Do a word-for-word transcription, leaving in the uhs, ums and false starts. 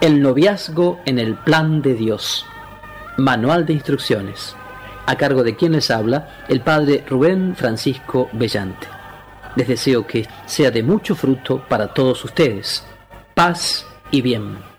El noviazgo en el plan de Dios. Manual de instrucciones. A cargo de quien les habla, el padre Rubén Francisco Bellante. Les deseo que sea de mucho fruto para todos ustedes. Paz y bien.